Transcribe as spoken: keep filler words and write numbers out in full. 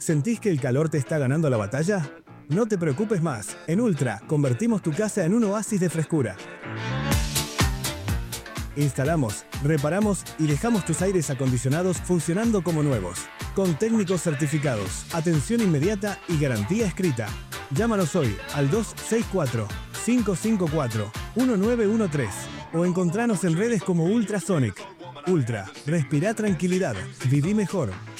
¿Sentís que el calor te está ganando la batalla? No te preocupes más. En Ultra, convertimos tu casa en un oasis de frescura. Instalamos, reparamos y dejamos tus aires acondicionados funcionando como nuevos. Con técnicos certificados, atención inmediata y garantía escrita. Llámanos hoy al dos seis cuatro, cinco cinco cuatro, uno nueve uno tres o encontranos en redes como Ultrasonic. Ultra, respira tranquilidad, viví mejor.